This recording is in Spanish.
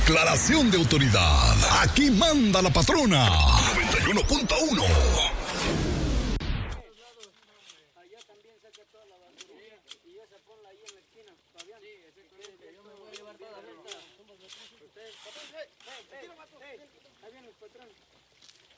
Declaración de autoridad. Aquí manda la patrona. 91.1. Yo me voy a llevar toda la